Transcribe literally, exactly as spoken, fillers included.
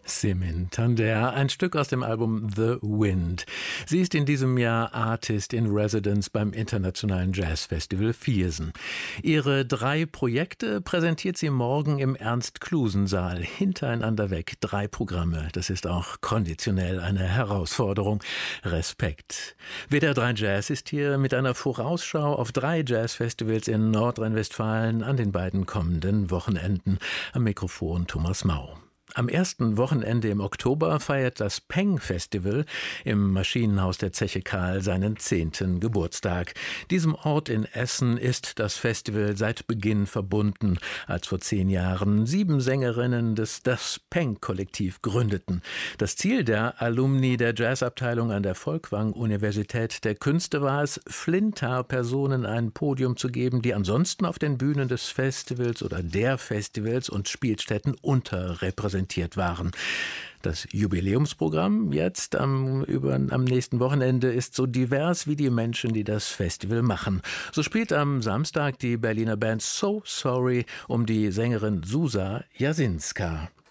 Simin Tander, ein Stück aus dem Album The Wind. Sie ist in diesem Jahr Artist in Residence beim Internationalen Jazzfestival Viersen. Ihre drei Projekte präsentiert sie morgen im Ernst-Klusen-Saal. Hintereinander weg, drei Programme. Das ist auch konditionell eine Herausforderung. Respekt. W D R drei Jazz ist hier mit einer Vorausschau auf drei Jazzfestivals in Nordrhein-Westfalen an den beiden kommenden Wochenenden. Am Mikrofon Thomas Mau. Am ersten Wochenende im Oktober feiert das Peng-Festival im Maschinenhaus der Zeche Karl seinen zehnten Geburtstag. Diesem Ort in Essen ist das Festival seit Beginn verbunden, als vor zehn Jahren sieben Sängerinnen des Das Peng-Kollektiv gründeten. Das Ziel der Alumni der Jazzabteilung an der Folkwang-Universität der Künste war es, Flinter-Personen ein Podium zu geben, die ansonsten auf den Bühnen des Festivals oder der Festivals und Spielstätten unterrepräsentiert waren. Das Jubiläumsprogramm jetzt am, über, am nächsten Wochenende ist so divers wie die Menschen, die das Festival machen. So spielt am Samstag die Berliner Band So Sorry um die Sängerin Susa Jasinska.